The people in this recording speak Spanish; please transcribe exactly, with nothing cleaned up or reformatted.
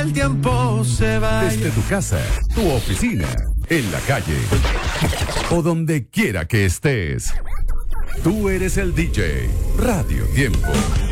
El tiempo se va. Desde tu casa, tu oficina, en la calle o donde quiera que estés. Tú eres el D J. Radio Tiempo.